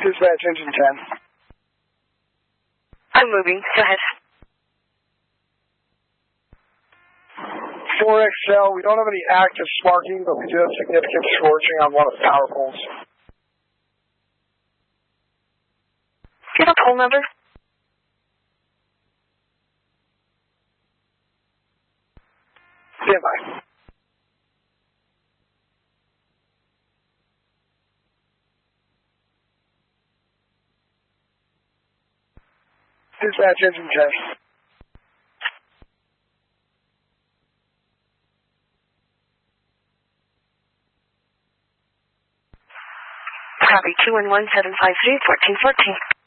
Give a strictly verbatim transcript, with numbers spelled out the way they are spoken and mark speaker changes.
Speaker 1: Dispatch engine ten.
Speaker 2: I'm moving. Go ahead.
Speaker 1: four X L, we don't have any active sparking, but we do have significant scorching on one of the power poles.
Speaker 2: Do you have a pole number?
Speaker 1: Stand by. Dispatch engine ten.
Speaker 2: Copy two one one seven five three fourteen fourteen.